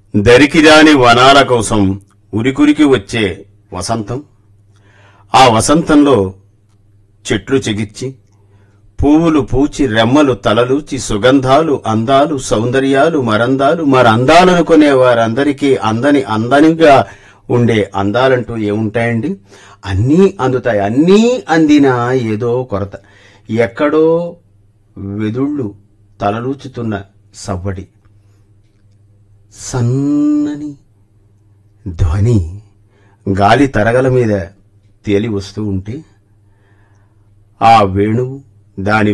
దరికిరాని వనాల కోసం ఉరికురికి వచ్చే వసంతం, ఆ వసంతంలో చెట్లు చెగిర్చి పువ్వులు పూచి రెమ్మలు తలలూచి సుగంధాలు అందాలు సౌందర్యాలు మరందాలు మరందాలనుకునే వారందరికీ అందనిగా ఉండే అందాలంటూ ఏముంటాయండి? అన్నీ అందుతాయి. అన్నీ అందినా ఏదో కొరత. ఎక్కడో వెదుళ్ళు తలలూచుతున్న సవ్వడి, సన్నని ధ్వని గాలి తరగల మీద తేలి వస్తూ ఉంటే ఆ వేణువు దాని